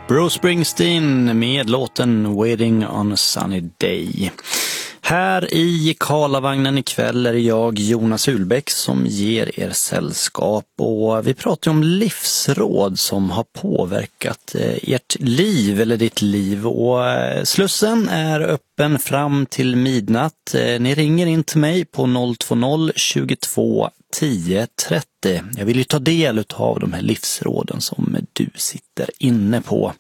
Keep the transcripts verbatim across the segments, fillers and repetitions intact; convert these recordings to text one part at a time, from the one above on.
Bruce Springsteen med låten Waiting on a Sunny Day. Här i Karlavagnen ikväll är jag, Jonas Ulbäck, som ger er sällskap. Och vi pratar om livsråd som har påverkat ert liv eller ditt liv. Och slussen är öppen fram till midnatt. Ni ringer in till mig på noll två noll tjugotvå tio trettio. Jag vill ju ta del av de här livsråden som du sitter inne på.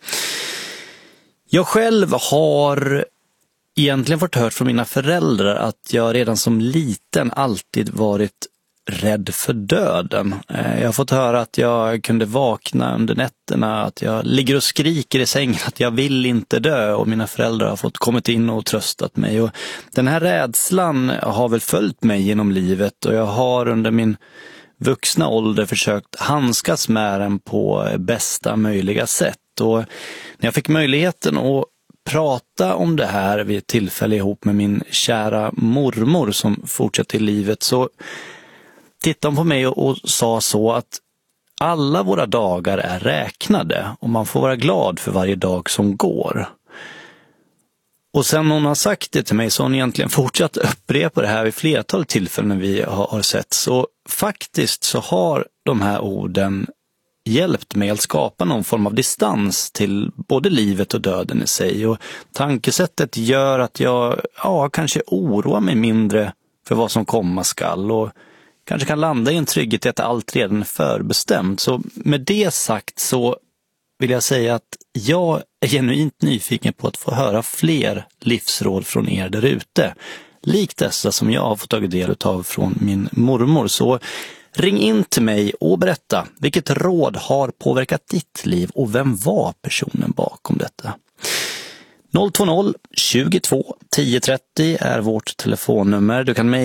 Jag själv har egentligen fått hört från mina föräldrar att jag redan som liten alltid varit rädd för döden. Jag har fått höra att jag kunde vakna under nätterna, att jag ligger och skriker i sängen att jag vill inte dö, och mina föräldrar har fått kommit in och tröstat mig. Och den här rädslan har väl följt mig genom livet, och jag har under min vuxna ålder försökt handskas med den på bästa möjliga sätt. Och när jag fick möjligheten att prata om det här vid ett tillfälle ihop med min kära mormor som fortsatte i livet, så tittade hon på mig och, och sa så att alla våra dagar är räknade och man får vara glad för varje dag som går. Och sen hon har sagt det till mig så har hon egentligen fortsatt upprepa det här vid flertal tillfällen vi har, har sett. Så faktiskt så har de här orden hjälpt mig att skapa någon form av distans till både livet och döden i sig. Och tankesättet gör att jag ja, kanske oroar mig mindre för vad som komma skall, och kanske kan landa i en trygghet i att allt redan är förbestämt. Så med det sagt så vill jag säga att jag är genuint nyfiken på att få höra fler livsråd från er där ute. Likt dessa som jag har fått ta del av från min mormor. Så ring in till mig och berätta vilket råd har påverkat ditt liv och vem var personen bakom detta. noll två noll tjugotvå tio trettio är vårt telefonnummer. Du kan